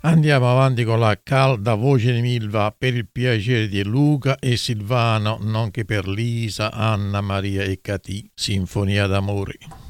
Andiamo avanti con la calda voce di Milva per il piacere di Luca e Silvano, nonché per Lisa, Anna, Maria e Catì, Sinfonia d'amore.